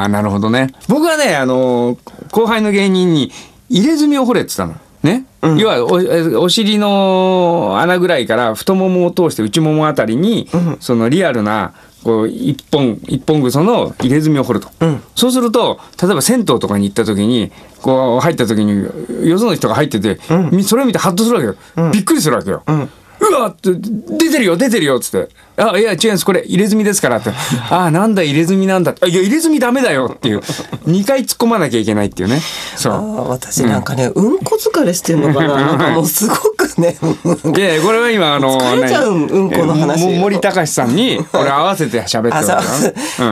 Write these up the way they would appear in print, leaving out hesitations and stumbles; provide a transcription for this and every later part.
ああ、なるほどね。僕はね、後輩の芸人に入れ墨を掘れって言ったの。ね。要はお尻の穴ぐらいから太ももを通して内ももあたりに、そのリアルなこう一本ぐその入れ墨を掘ると、そうすると例えば銭湯とかに行った時にこう入った時によその人が入ってて、それを見てハッとするわけよ、びっくりするわけよ、うわって出てるよっつって「あ、いや違うんです、これ入れ墨ですから」って「ああ、なんだ入れ墨なんだ」って「いや入れ墨ダメだよ」っていう2回突っ込まなきゃいけないっていうね。そう、 私なんかね、うんこ疲れしてるのかな、なんかもうすごくねいやこれは今疲れちゃう、うんこの話森高さんに俺合わせて喋ってるから、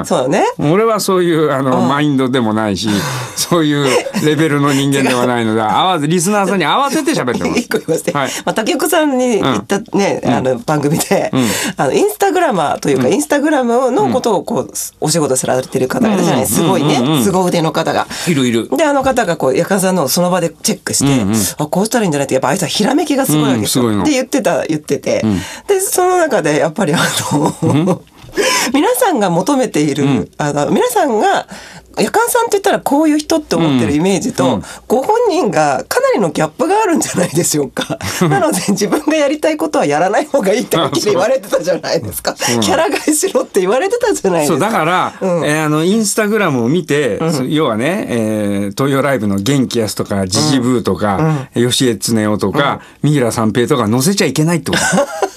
そうだね、俺はそういうマインドでもないしそういうレベルの人間ではないのでリスナーさんに合わせて喋ってます。 一個言いまして、竹岡さんに言ったね、番組で、インスタグラマーというか、インスタグラムのことをこうお仕事されてる方がいるじゃない、すごいね、凄腕の方がいる。 で方がこうやかんさんのその場でチェックして、あ、こうしたらいいんじゃないって、やっぱあいつはひらめきがすごいわけですよ、って言ってて、でその中でやっぱり皆さんが求めている、皆さんがやかんさんって言ったらこういう人って思ってるイメージと、ご本人がかなりのギャップがあるんじゃないでしょうか。なので自分がやりたいことはやらない方がいいってはっきり言われてたじゃないですか。キャラ替えしろって言われてたじゃないですか。 そうだから、インスタグラムを見て、要はね、東洋ライブの元気やすとかジジブーとか、吉江恒夫とか、三平三平とか載せちゃいけないってこと、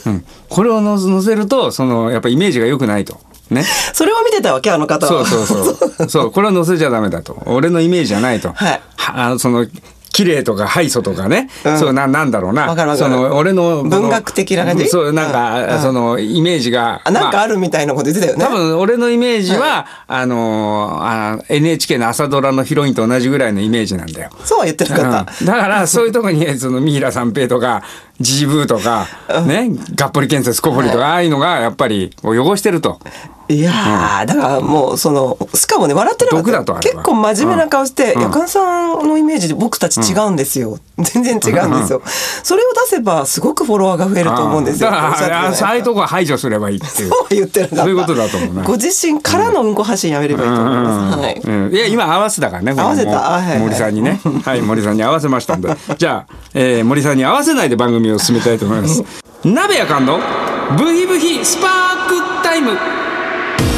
これを載せるとやっぱイメージが良くないと。ね、 それを見てたわけ、あの方は。 そうこれは載せちゃダメだと、俺のイメージじゃないと、綺麗とか敗訴とかね、そうなんだろうな、俺の文学的な感じ、 そうなんか、そのイメージがなんかあるみたいなこと言ってたよね。 多分俺のイメージは、NHK の朝ドラのヒロインと同じぐらいのイメージなんだよ。 そうは言ってなかった、 だからそういうとこに三平三平とかジジブーとかね、がっぽり建設小堀とか、ああいうのがやっぱり汚してると。 いやー、だからもうしかもね、笑ってなかった。結構真面目な顔して、やかんさんのイメージで僕たち違うんですよ、全然違うんですよ、それを出せばすごくフォロワーが増えると思うんですよ。 だからああいうとこは排除すればいいっていう、 そう言ってなかった。 そういうことだと思うね。 ご自身からのうんこ発信やめればいいと思います。 いや今合わせたからね、 合わせた、 森さんにね、森さんに合わせましたんでじゃあ、森さんに合わせないで番組を進めたいと思います。鍋やかんのブヒブヒスパークタイム。